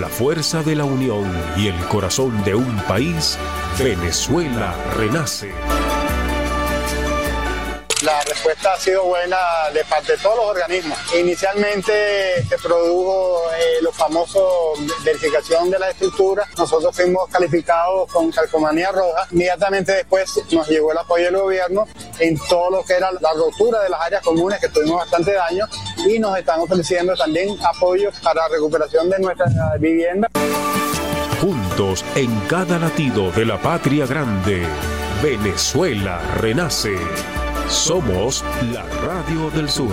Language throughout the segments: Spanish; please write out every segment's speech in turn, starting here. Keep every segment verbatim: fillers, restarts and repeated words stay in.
fuerza de la unión y el corazón de un país, Venezuela renace. La respuesta ha sido buena de parte de todos los organismos. Inicialmente se produjo eh, los famosos verificación de la estructura. Nosotros fuimos calificados con calcomanía roja. Inmediatamente después nos llegó el apoyo del gobierno en todo lo que era la rotura de las áreas comunes, que tuvimos bastante daño, y nos están ofreciendo también apoyo para la recuperación de nuestras viviendas. Juntos en cada latido de la patria grande, Venezuela renace. Somos la Radio del Sur.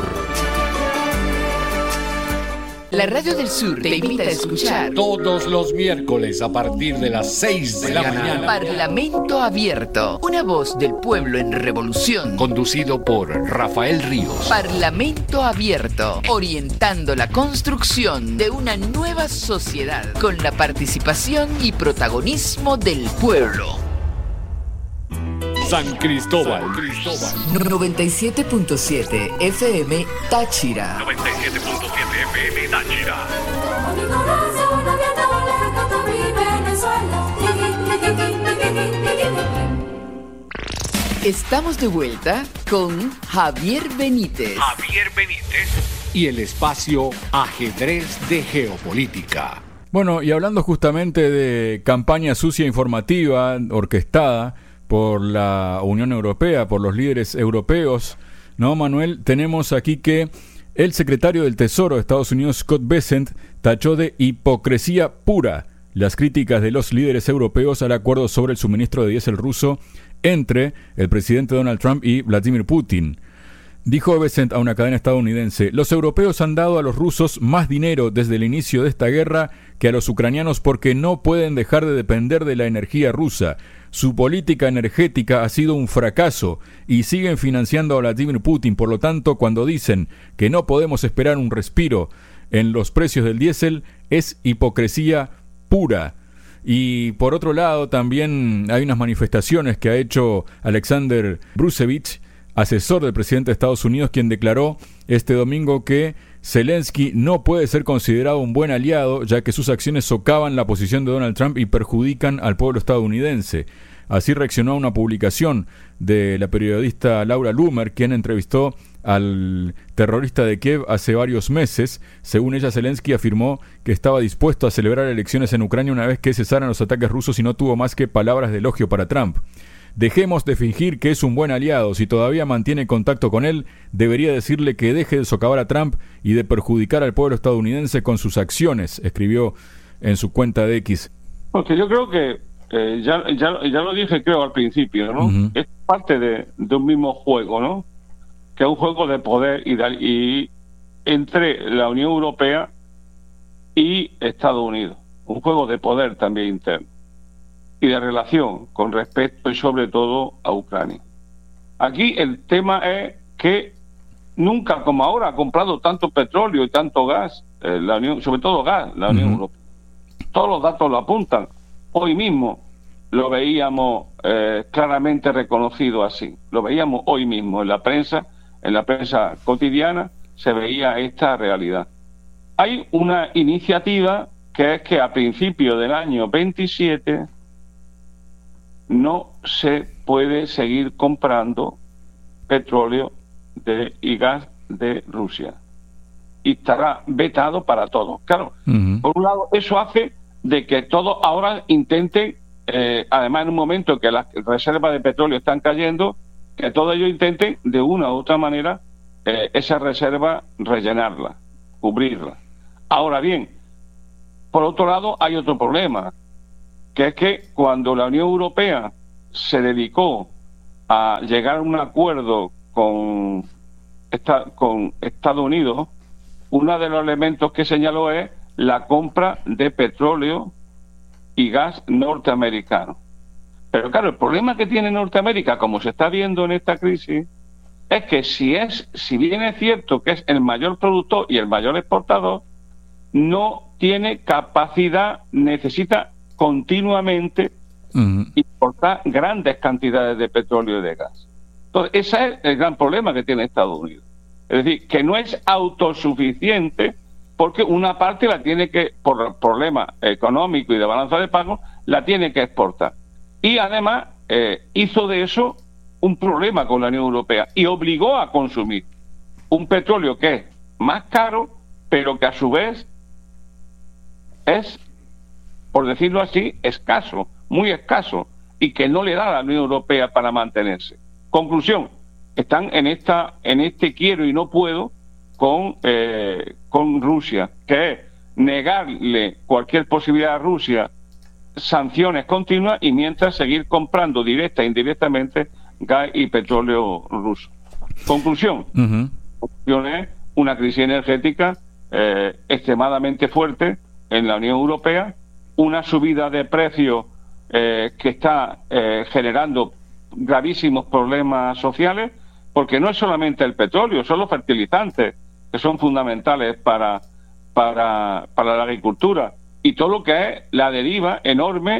La Radio del Sur te invita a escuchar todos los miércoles a partir de las seis de la mañana Parlamento Abierto, una voz del pueblo en revolución, conducido por Rafael Ríos. Parlamento Abierto, orientando la construcción de una nueva sociedad con la participación y protagonismo del pueblo. San Cristóbal. San Cristóbal. noventa y siete punto siete F M Táchira. noventa y siete punto siete F M Táchira. Estamos de vuelta con Javier Benítez. Javier Benítez. Y el espacio Ajedrez de Geopolítica. Bueno, y hablando justamente de campaña sucia informativa, orquestada por la Unión Europea, por los líderes europeos, ¿no, Manuel? Tenemos aquí que el secretario del Tesoro de Estados Unidos, Scott Bessent, tachó de hipocresía pura las críticas de los líderes europeos al acuerdo sobre el suministro de diésel ruso entre el presidente Donald Trump y Vladimir Putin. Dijo Bessent a una cadena estadounidense: los europeos han dado a los rusos más dinero desde el inicio de esta guerra que a los ucranianos porque no pueden dejar de depender de la energía rusa. Su política energética ha sido un fracaso y siguen financiando a Vladimir Putin. Por lo tanto, cuando dicen que no podemos esperar un respiro en los precios del diésel, es hipocresía pura. Y por otro lado, también hay unas manifestaciones que ha hecho Alexander Brusevich, asesor del presidente de Estados Unidos, quien declaró este domingo que Zelensky no puede ser considerado un buen aliado, ya que sus acciones socavan la posición de Donald Trump y perjudican al pueblo estadounidense. Así reaccionó a una publicación de la periodista Laura Loomer, quien entrevistó al terrorista de Kiev hace varios meses. Según ella, Zelensky afirmó que estaba dispuesto a celebrar elecciones en Ucrania una vez que cesaran los ataques rusos y no tuvo más que palabras de elogio para Trump. Dejemos de fingir que es un buen aliado. Si todavía mantiene contacto con él, debería decirle que deje de socavar a Trump y de perjudicar al pueblo estadounidense con sus acciones, escribió en su cuenta de X. Porque yo creo que, eh, ya, ya, ya lo dije creo al principio, ¿no? Uh-huh. Es parte de, de un mismo juego, ¿no? Que es un juego de poder y, de, y entre la Unión Europea y Estados Unidos. Un juego de poder también interno y de relación con respecto y sobre todo a Ucrania. Aquí el tema es que nunca como ahora ha comprado tanto petróleo y tanto gas, eh, la Unión, sobre todo gas, la Unión uh-huh. Europea. Todos los datos lo apuntan. Hoy mismo lo veíamos eh, claramente reconocido así. Lo veíamos hoy mismo en la prensa, en la prensa cotidiana se veía esta realidad. Hay una iniciativa que es que a principios del año veintisiete no se puede seguir comprando petróleo de, y gas de Rusia. Y estará vetado para todos. Claro, uh-huh. Por un lado, eso hace de que todos ahora intenten, eh, además en un momento en que las reservas de petróleo están cayendo, que todos ellos intenten de una u otra manera eh, esa reserva rellenarla, cubrirla. Ahora bien, por otro lado, hay otro problema, que es que cuando la Unión Europea se dedicó a llegar a un acuerdo con, esta, con Estados Unidos, uno de los elementos que señaló es la compra de petróleo y gas norteamericano. Pero claro, el problema que tiene Norteamérica, como se está viendo en esta crisis, es que si es, si bien es cierto que es el mayor productor y el mayor exportador, no tiene capacidad, necesita continuamente uh-huh. importar grandes cantidades de petróleo y de gas. Entonces, ese es el gran problema que tiene Estados Unidos. Es decir, que no es autosuficiente porque una parte la tiene que, por problemas económicos y de balanza de pago, la tiene que exportar. Y además eh, hizo de eso un problema con la Unión Europea y obligó a consumir un petróleo que es más caro, pero que a su vez es, por decirlo así, escaso, muy escaso, y que no le da a la Unión Europea para mantenerse. Conclusión, están en esta en este quiero y no puedo con eh, con Rusia, que es negarle cualquier posibilidad a Rusia, sanciones continuas, y mientras seguir comprando directa e indirectamente gas y petróleo ruso. Conclusión, uh-huh. Conclusión es una crisis energética eh, extremadamente fuerte en la Unión Europea, una subida de precios eh, que está eh, generando gravísimos problemas sociales, porque no es solamente el petróleo, son los fertilizantes, que son fundamentales para, para, para la agricultura, y todo lo que es la deriva enorme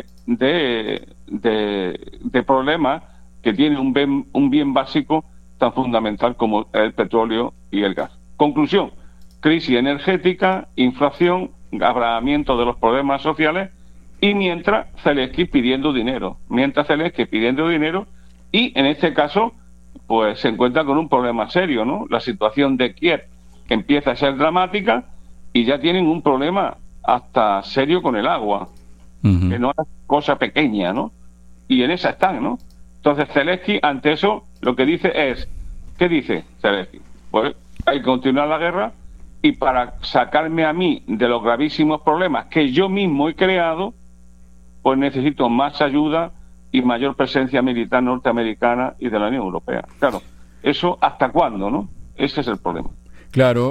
de, de, de problemas que tiene un bien, un bien básico tan fundamental como el petróleo y el gas. Conclusión, crisis energética, inflación, agravamiento de los problemas sociales, y mientras Zelensky pidiendo dinero, mientras Zelensky pidiendo dinero, y en este caso pues se encuentra con un problema serio, ¿no? La situación de Kiev, que empieza a ser dramática, y ya tienen un problema hasta serio con el agua, uh-huh. que no es cosa pequeña, ¿no? Y en esa están, ¿no? Entonces Zelensky, ante eso, lo que dice es, ¿qué dice Zelensky? Pues hay que continuar la guerra, y para sacarme a mí de los gravísimos problemas que yo mismo he creado, pues necesito más ayuda y mayor presencia militar norteamericana y de la Unión Europea. Claro, eso ¿hasta cuándo, no? Ese es el problema. Claro,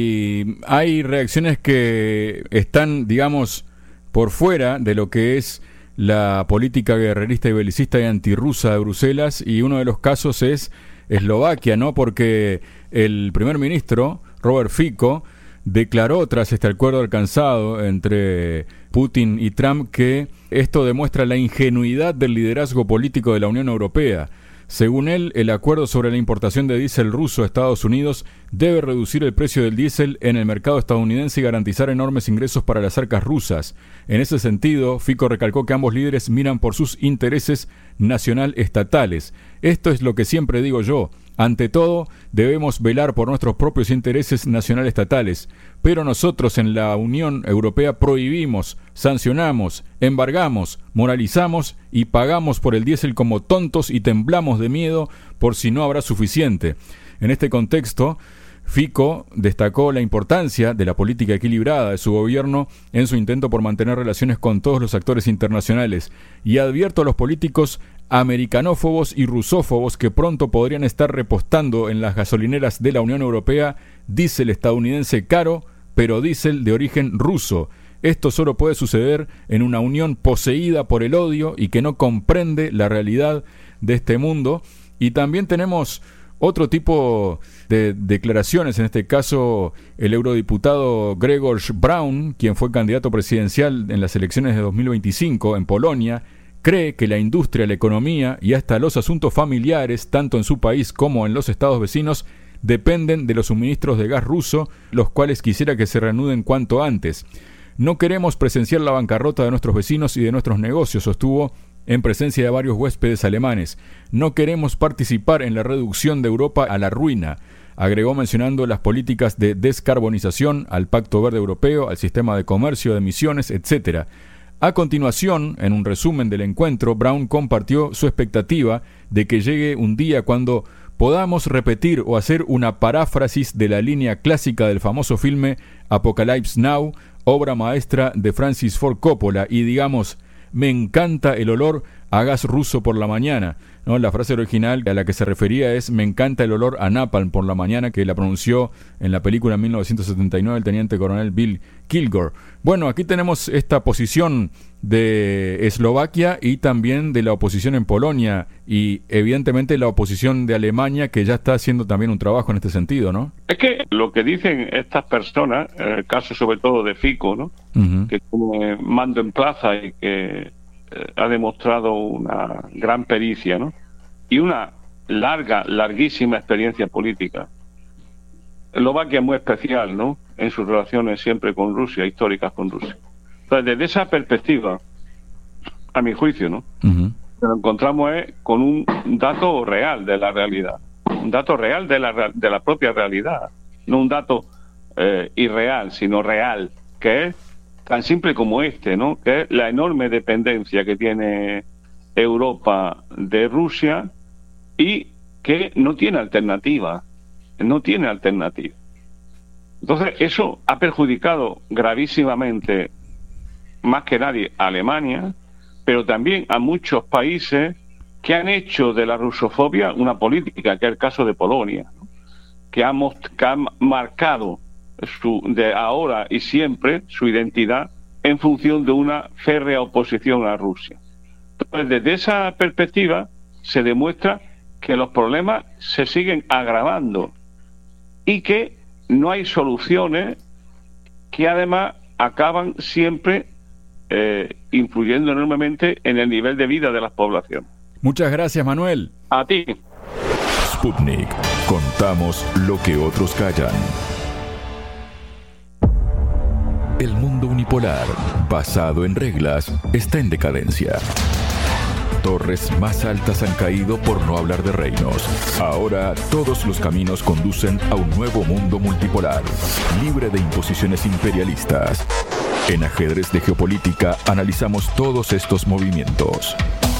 y hay reacciones que están, digamos, por fuera de lo que es la política guerrerista y belicista y antirrusa de Bruselas, y uno de los casos es Eslovaquia, ¿no? Porque el primer ministro, Robert Fico, declaró tras este acuerdo alcanzado entre Putin y Trump que esto demuestra la ingenuidad del liderazgo político de la Unión Europea. Según él, el acuerdo sobre la importación de diésel ruso a Estados Unidos debe reducir el precio del diésel en el mercado estadounidense y garantizar enormes ingresos para las arcas rusas. En ese sentido, Fico recalcó que ambos líderes miran por sus intereses nacional estatales. Esto es lo que siempre digo yo. Ante todo, debemos velar por nuestros propios intereses nacional estatales, pero nosotros en la Unión Europea prohibimos, sancionamos, embargamos, moralizamos y pagamos por el diésel como tontos y temblamos de miedo por si no habrá suficiente. En este contexto, Fico destacó la importancia de la política equilibrada de su gobierno en su intento por mantener relaciones con todos los actores internacionales, y advierto a los políticos americanófobos y rusófobos que pronto podrían estar repostando en las gasolineras de la Unión Europea diésel estadounidense caro, pero diésel de origen ruso. Esto solo puede suceder en una unión poseída por el odio y que no comprende la realidad de este mundo. Y también tenemos otro tipo de declaraciones, en este caso el eurodiputado Grzegorz Braun, quien fue candidato presidencial en las elecciones de dos mil veinticinco en Polonia, cree que la industria, la economía y hasta los asuntos familiares, tanto en su país como en los estados vecinos, dependen de los suministros de gas ruso, los cuales quisiera que se reanuden cuanto antes. No queremos presenciar la bancarrota de nuestros vecinos y de nuestros negocios, sostuvo en presencia de varios huéspedes alemanes. No queremos participar en la reducción de Europa a la ruina, agregó, mencionando las políticas de descarbonización, al Pacto Verde Europeo, al sistema de comercio de emisiones, etcétera. A continuación, en un resumen del encuentro, Braun compartió su expectativa de que llegue un día cuando podamos repetir o hacer una paráfrasis de la línea clásica del famoso filme Apocalypse Now, obra maestra de Francis Ford Coppola, y digamos, me encanta el olor a gas ruso por la mañana, ¿no? La frase original a la que se refería es me encanta el olor a napalm por la mañana, que la pronunció en la película mil novecientos setenta y nueve el teniente coronel Bill Kilgore. Bueno, aquí tenemos esta posición de Eslovaquia y también de la oposición en Polonia, y evidentemente la oposición de Alemania, que ya está haciendo también un trabajo en este sentido, ¿no? Es que lo que dicen estas personas, en el caso sobre todo de Fico, ¿no? Uh-huh. Que tiene mando en plaza y que eh, ha demostrado una gran pericia, ¿no? Y una larga, larguísima experiencia política. Eslovaquia es muy especial, ¿no? en sus relaciones siempre con Rusia, históricas con Rusia. Entonces, desde esa perspectiva, a mi juicio, ¿no? Uh-huh. Lo que encontramos es con un dato real de la realidad, un dato real de la, de la propia realidad, no un dato eh, irreal, sino real, que es tan simple como este, ¿no? Que es la enorme dependencia que tiene Europa de Rusia y que no tiene alternativa, no tiene alternativa. Entonces, eso ha perjudicado gravísimamente, más que nadie, a Alemania, pero también a muchos países que han hecho de la rusofobia una política, que es el caso de Polonia, ¿no? que, ha most- que ha marcado su, de ahora y siempre su identidad en función de una férrea oposición a Rusia. Entonces, desde esa perspectiva se demuestra que los problemas se siguen agravando y que no hay soluciones, que además acaban siempre eh, influyendo enormemente en el nivel de vida de las poblaciones. Muchas gracias, Manuel. A ti. Sputnik. Contamos lo que otros callan. El mundo unipolar, basado en reglas, está en decadencia. Torres más altas han caído por no hablar de reinos. Ahora todos los caminos conducen a un nuevo mundo multipolar, libre de imposiciones imperialistas. En Ajedrez de Geopolítica analizamos todos estos movimientos.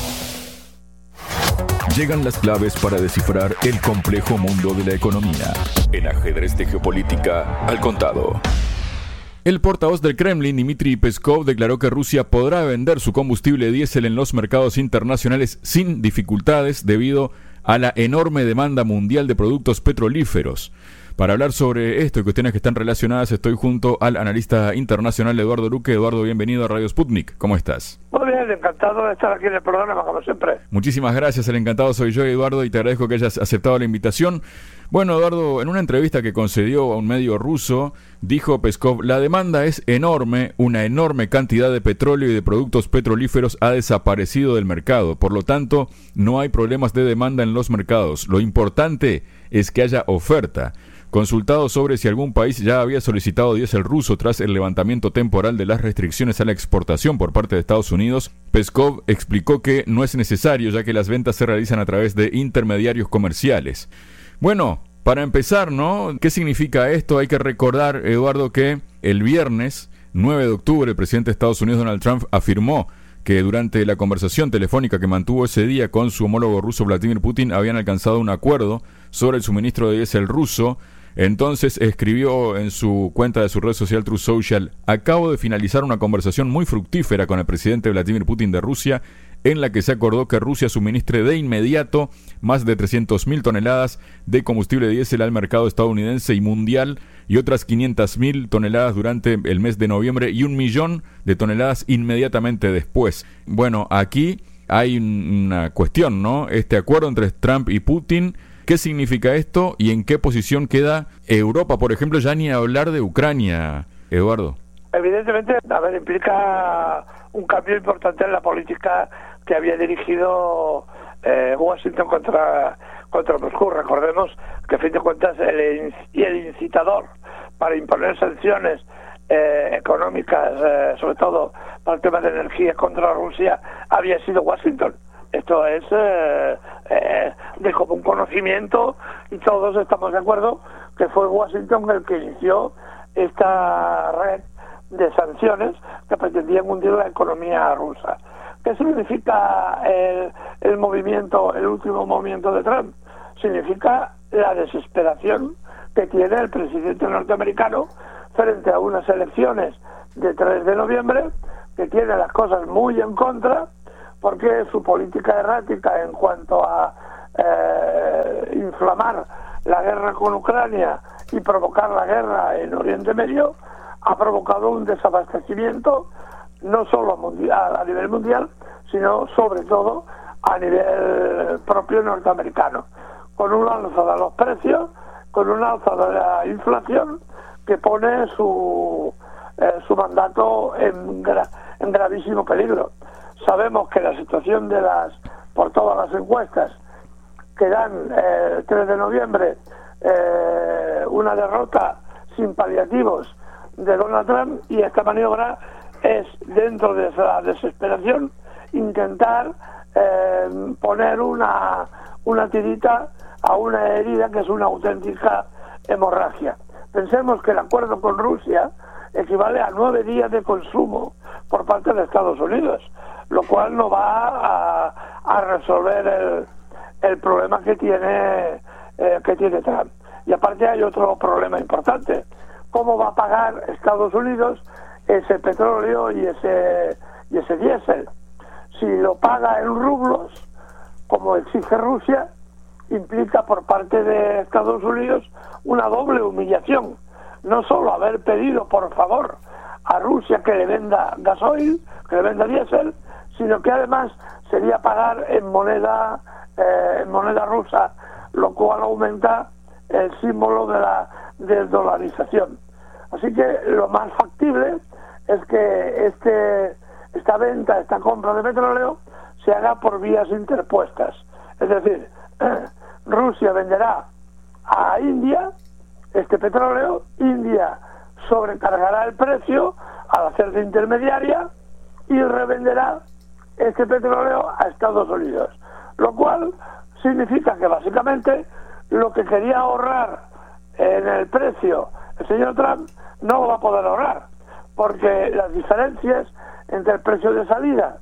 Llegan las claves para descifrar el complejo mundo de la economía. En Ajedrez de Geopolítica, al contado. El portavoz del Kremlin, Dmitry Peskov, declaró que Rusia podrá vender su combustible diésel en los mercados internacionales sin dificultades debido a la enorme demanda mundial de productos petrolíferos. Para hablar sobre esto y cuestiones que están relacionadas, estoy junto al analista internacional Eduardo Luque. Eduardo, bienvenido a Radio Sputnik. ¿Cómo estás? Muy bien, encantado de estar aquí en el programa, como siempre. Muchísimas gracias, el encantado soy yo, Eduardo, y te agradezco que hayas aceptado la invitación. Bueno, Eduardo, en una entrevista que concedió a un medio ruso, dijo Peskov: la demanda es enorme, una enorme cantidad de petróleo y de productos petrolíferos ha desaparecido del mercado, por lo tanto, no hay problemas de demanda en los mercados. Lo importante es que haya oferta. Consultado sobre si algún país ya había solicitado diésel ruso tras el levantamiento temporal de las restricciones a la exportación por parte de Estados Unidos, Peskov explicó que no es necesario, ya que las ventas se realizan a través de intermediarios comerciales. Bueno, para empezar, ¿no? ¿Qué significa esto? Hay que recordar, Eduardo, que el viernes nueve de octubre el presidente de Estados Unidos, Donald Trump, afirmó que durante la conversación telefónica que mantuvo ese día con su homólogo ruso Vladimir Putin habían alcanzado un acuerdo sobre el suministro de diésel ruso. Entonces escribió en su cuenta de su red social Truth Social: acabo de finalizar una conversación muy fructífera con el presidente Vladimir Putin de Rusia, en la que se acordó que Rusia suministre de inmediato más de trescientas mil toneladas de combustible diésel al mercado estadounidense y mundial y otras quinientas mil toneladas durante el mes de noviembre y un millón de toneladas inmediatamente después. Bueno, aquí hay una cuestión, ¿no? Este acuerdo entre Trump y Putin, ¿qué significa esto y en qué posición queda Europa? Por ejemplo, ya ni hablar de Ucrania, Eduardo. Evidentemente, a ver, implica un cambio importante en la política que había dirigido eh, Washington contra, contra Moscú. Recordemos que, a fin de cuentas, el, el incitador para imponer sanciones eh, económicas, eh, sobre todo para el tema de energía contra Rusia, había sido Washington. Esto es eh, eh, de común conocimiento y todos estamos de acuerdo que fue Washington el que inició esta red de sanciones que pretendían hundir la economía rusa. ¿Qué significa el, el movimiento, el último movimiento de Trump? Significa la desesperación que tiene el presidente norteamericano frente a unas elecciones de tres de noviembre, que tiene las cosas muy en contra, porque su política errática en cuanto a eh, inflamar la guerra con Ucrania y provocar la guerra en Oriente Medio ha provocado un desabastecimiento no solo mundial, a nivel mundial, sino sobre todo a nivel propio norteamericano, con un alza de los precios, con un alza de la inflación que pone su, eh, su mandato en, gra, en gravísimo peligro. Sabemos que la situación de las, por todas las encuestas que dan eh, el tres de noviembre, eh, una derrota sin paliativos de Donald Trump, y esta maniobra es, dentro de esa desesperación, intentar eh, poner una, una tirita a una herida que es una auténtica hemorragia. Pensemos que el acuerdo con Rusia equivale a nueve días de consumo por parte de Estados Unidos, lo cual no va a, a resolver el, el problema que tiene, eh, que tiene Trump. Y aparte hay otro problema importante: ¿cómo va a pagar Estados Unidos ese petróleo y ese, y ese diésel? Si lo paga en rublos, como exige Rusia, implica por parte de Estados Unidos una doble humillación. No solo haber pedido por favor a Rusia que le venda gasoil, que le venda diésel, sino que además sería pagar en moneda eh, en moneda rusa, lo cual aumenta el símbolo de la desdolarización. Así que lo más factible es que este esta venta, esta compra de petróleo se haga por vías interpuestas. Es decir, Rusia venderá a India este petróleo, India sobrecargará el precio al hacer de intermediaria y revenderá este petróleo a Estados Unidos, lo cual significa que básicamente lo que quería ahorrar en el precio el señor Trump no lo va a poder ahorrar, porque las diferencias entre el precio de salida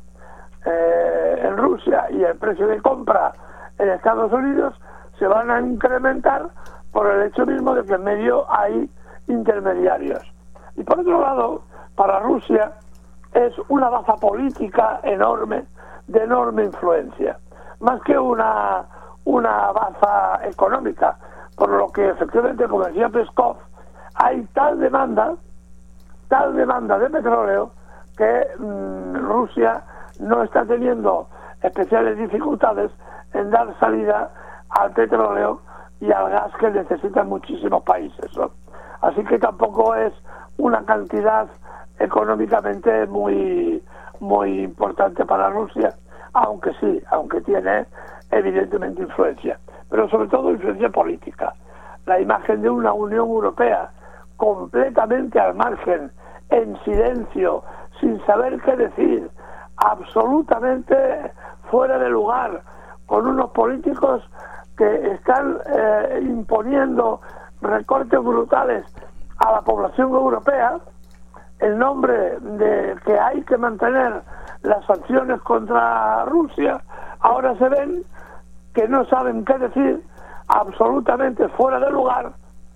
eh, en Rusia y el precio de compra en Estados Unidos se van a incrementar por el hecho mismo de que en medio hay intermediarios. Y por otro lado, para Rusia es una baza política enorme, de enorme influencia, más que una, una baza económica, por lo que efectivamente, como decía Peskov, hay tal demanda, tal demanda de petróleo que mmm, Rusia no está teniendo especiales dificultades en dar salida al petróleo y al gas que necesitan muchísimos países, ¿no? Así que tampoco es una cantidad económicamente muy muy importante para Rusia, aunque sí, aunque tiene evidentemente influencia, pero sobre todo influencia política. La imagen de una Unión Europea completamente al margen, en silencio, sin saber qué decir, absolutamente fuera de lugar, con unos políticos que están eh, imponiendo recortes brutales a la población europea en nombre de que hay que mantener las sanciones contra Rusia. Ahora se ven que no saben qué decir, absolutamente fuera de lugar.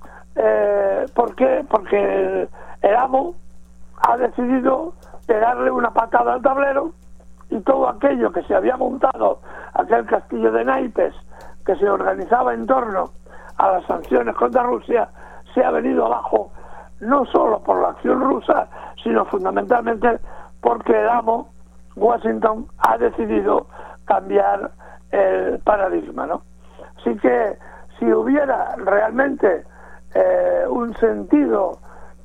Eh, ¿Por qué? Porque el, el amo ha decidido pegarle una patada al tablero y todo aquello que se había montado, aquel castillo de naipes que se organizaba en torno a las sanciones contra Rusia, se ha venido abajo, no solo por la acción rusa, sino fundamentalmente porque el amo, Washington, ha decidido cambiar el paradigma, ¿no? Así que si hubiera realmente eh, un sentido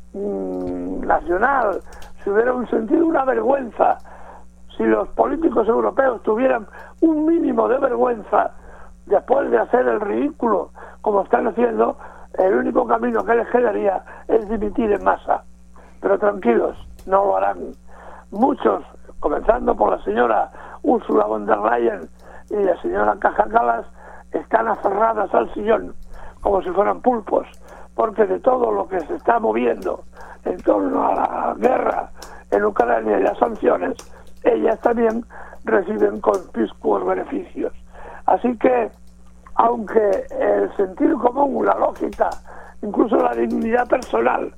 mmm, nacional, si hubiera un sentido, una vergüenza, si los políticos europeos tuvieran un mínimo de vergüenza después de hacer el ridículo como están haciendo, el único camino que les quedaría es dimitir en masa. Pero tranquilos, no lo harán. Muchos, comenzando por la señora Ursula von der Leyen y la señora Kaja Kallas, están aferradas al sillón como si fueran pulpos, porque de todo lo que se está moviendo en torno a la guerra en Ucrania y las sanciones, ellas también reciben conspicuos beneficios. Así que, aunque el sentido común, la lógica, incluso la dignidad personal,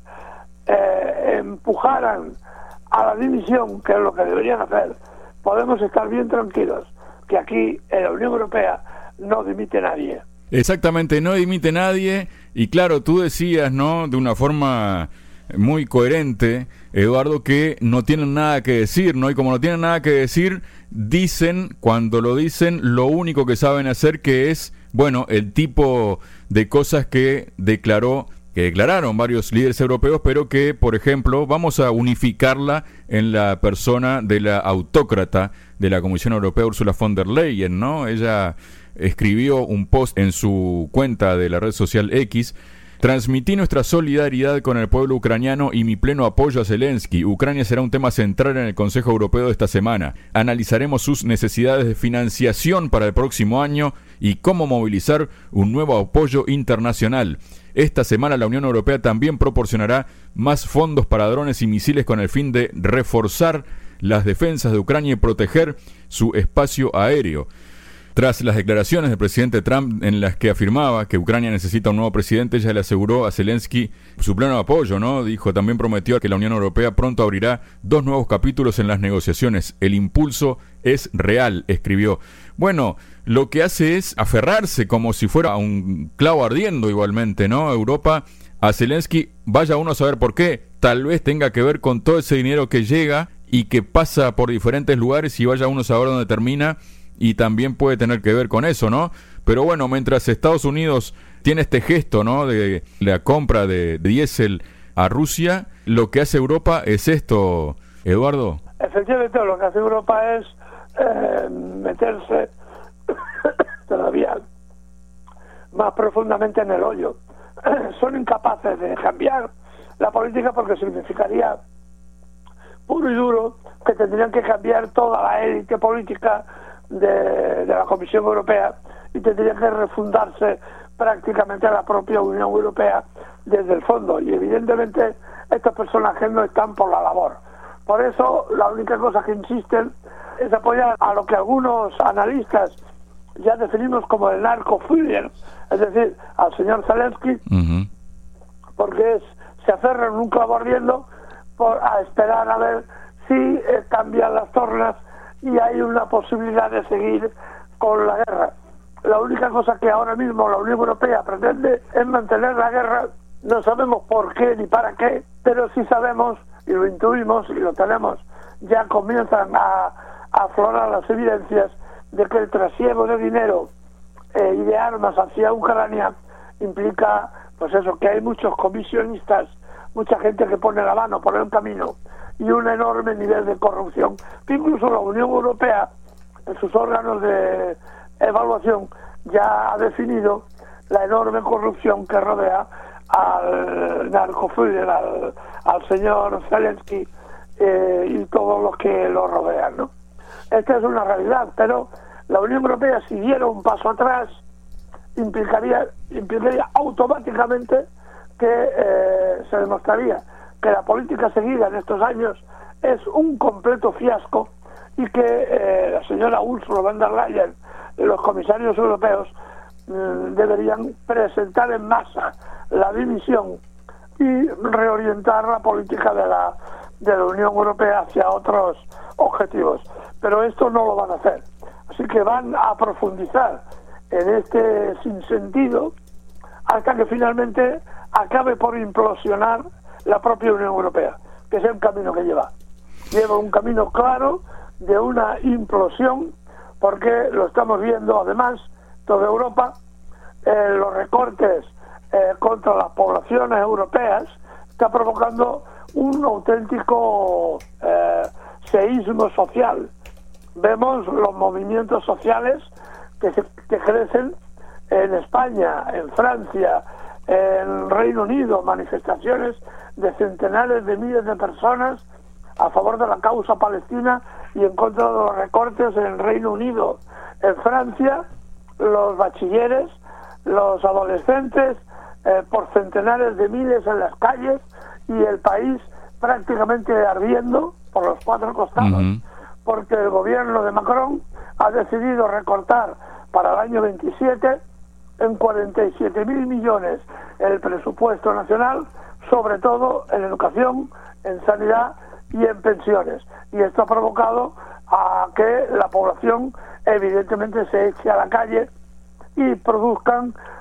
eh, empujaran a la dimisión, que es lo que deberían hacer, podemos estar bien tranquilos que aquí en la Unión Europea no dimite nadie. Exactamente, no dimite nadie. Y claro, tú decías, ¿no?, de una forma muy coherente, Eduardo, que no tienen nada que decir, ¿no? Y como no tienen nada que decir, dicen, cuando lo dicen, lo único que saben hacer, que es, bueno, el tipo de cosas que declaró, que declararon varios líderes europeos, pero que, por ejemplo, vamos a unificarla en la persona de la autócrata de la Comisión Europea, Ursula von der Leyen, ¿no? Ella escribió un post en su cuenta de la red social X Transmití nuestra solidaridad con el pueblo ucraniano y mi pleno apoyo a Zelensky. Ucrania será un tema central en el Consejo Europeo de esta semana. Analizaremos sus necesidades de financiación para el próximo año y cómo movilizar un nuevo apoyo internacional. Esta semana la Unión Europea también proporcionará más fondos para drones y misiles con el fin de reforzar las defensas de Ucrania y proteger su espacio aéreo. Tras las declaraciones del presidente Trump en las que afirmaba que Ucrania necesita un nuevo presidente, ella le aseguró a Zelensky su pleno apoyo, ¿no? Dijo, también prometió que la Unión Europea pronto abrirá dos nuevos capítulos en las negociaciones. El impulso es real, escribió. Bueno, lo que hace es aferrarse como si fuera un clavo ardiendo igualmente, ¿no? Europa a Zelensky, vaya uno a saber por qué, tal vez tenga que ver con todo ese dinero que llega y que pasa por diferentes lugares y vaya uno a saber dónde termina. Y también puede tener que ver con eso, ¿no? Pero bueno, mientras Estados Unidos tiene este gesto, ¿no?, de la compra de diésel a Rusia, lo que hace Europa es esto, Eduardo. Efectivamente, lo que hace Europa es eh, meterse todavía más profundamente en el hoyo. Son incapaces de cambiar la política porque significaría puro y duro que tendrían que cambiar toda la élite política De, de la Comisión Europea y tendría que refundarse prácticamente a la propia Unión Europea desde el fondo, y evidentemente estos personajes no están por la labor. Por eso la única cosa que insisten es apoyar a lo que algunos analistas ya definimos como el narco-Führer, es decir, al señor Zelensky, uh-huh. porque es, se aferran un clavo ardiendo por, a esperar a ver si eh, cambian las tornas y hay una posibilidad de seguir con la guerra. La única cosa que ahora mismo la Unión Europea pretende es mantener la guerra. No sabemos por qué ni para qué, pero sí sabemos, y lo intuimos y lo tenemos, ya comienzan a, a aflorar las evidencias de que el trasiego de dinero eh, y de armas hacia Ucrania implica, pues eso, que hay muchos comisionistas, mucha gente que pone la mano por el camino, y un enorme nivel de corrupción, que incluso la Unión Europea, en sus órganos de evaluación, ya ha definido la enorme corrupción que rodea al narcoführer, al, al señor Zelensky eh, y todos los que lo rodean, ¿no? Esta es una realidad, pero la Unión Europea, si diera un paso atrás, implicaría, implicaría automáticamente que eh, se demostraría que la política seguida en estos años es un completo fiasco y que eh, la señora Ursula von der Leyen y los comisarios europeos mm, deberían presentar en masa la dimisión y reorientar la política de la, de la Unión Europea hacia otros objetivos. Pero esto no lo van a hacer. Así que van a profundizar en este sinsentido hasta que finalmente acabe por implosionar la propia Unión Europea, que es el camino que lleva. Lleva un camino claro de una implosión, porque lo estamos viendo además toda Europa, eh, los recortes eh, contra las poblaciones europeas está provocando un auténtico eh, seísmo social. Vemos los movimientos sociales que, se, que crecen en España, en Francia, en Reino Unido, manifestaciones de centenares de miles de personas a favor de la causa palestina y en contra de los recortes en el Reino Unido. En Francia, los bachilleres, los adolescentes, eh, por centenares de miles en las calles, y el país prácticamente ardiendo por los cuatro costados, uh-huh. porque el gobierno de Macron ha decidido recortar para el año veintisiete en cuarenta y siete mil millones el presupuesto nacional, sobre todo en educación, en sanidad y en pensiones. Y esto ha provocado a que la población evidentemente se eche a la calle y produzcan